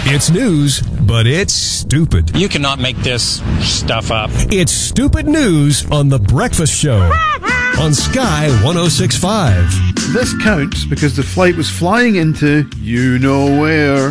It's news, but it's stupid. You cannot make this stuff up. It's stupid news on The Breakfast Show on Sky 106.5. This counts because the flight was flying into you-know-where,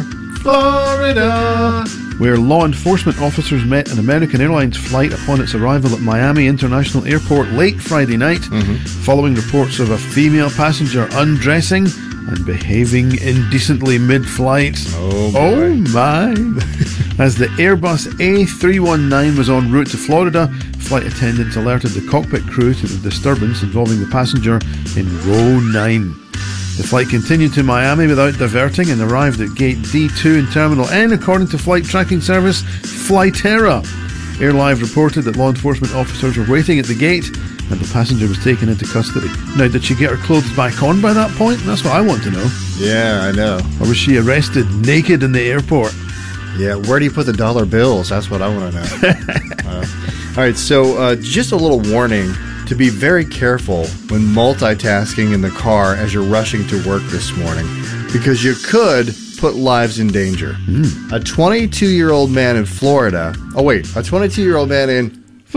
Florida, where law enforcement officers met an American Airlines flight upon its arrival at Miami International Airport late Friday night, following reports of a female passenger undressing and behaving indecently mid-flight. Oh my. As the Airbus A319 was en route to Florida, flight attendants alerted the cockpit crew to the disturbance involving the passenger in row 9. The flight continued to Miami without diverting and arrived at gate D2 in Terminal N, according to flight tracking service Flyterra. AirLive reported that law enforcement officers were waiting at the gate and the passenger was taken into custody. Now, did she get her clothes back on by that point? That's what I want to know. Yeah, I know. Or was she arrested naked in the airport? Yeah, where do you put the dollar bills? That's what I want to know. All right, so just a little warning to be very careful when multitasking in the car as you're rushing to work this morning, because you could put lives in danger. A 22-year-old man in Florida, a 22-year-old man in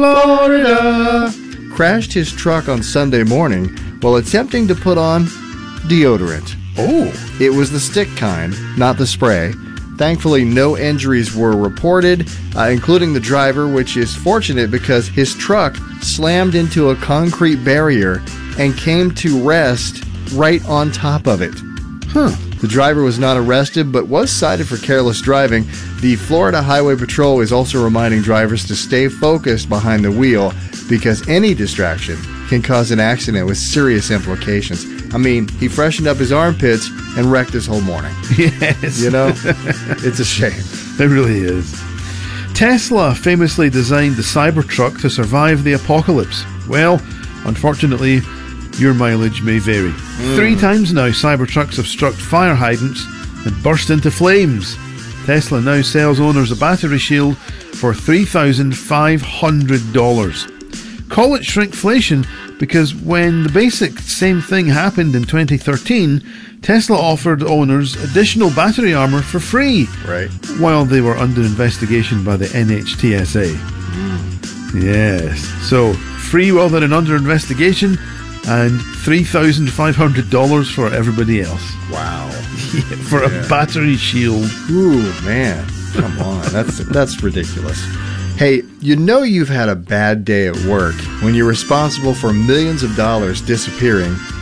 Florida crashed his truck on Sunday morning while attempting to put on deodorant. Oh. It was the stick kind, not the spray. Thankfully, no injuries were reported, including the driver, which is fortunate because his truck slammed into a concrete barrier and came to rest right on top of it. The driver was not arrested, but was cited for careless driving. The Florida Highway Patrol is also reminding drivers to stay focused behind the wheel because any distraction can cause an accident with serious implications. I mean, he freshened up his armpits and wrecked his whole morning. Yes. You know, it's a shame. It really is. Tesla famously designed the Cybertruck to survive the apocalypse. Well, unfortunately, your mileage may vary. 3 times now, Cybertrucks have struck fire hydrants and burst into flames. Tesla now sells owners a battery shield for $3,500. Call it shrinkflation because when the basic same thing happened in 2013, Tesla offered owners additional battery armor for free, Right. while they were under investigation by the NHTSA. Yes, so free while they're under investigation, and $3,500 for everybody else. Wow. For a battery shield. Ooh, man. Come on. That's ridiculous. Hey, you know you've had a bad day at work when you're responsible for millions of dollars disappearing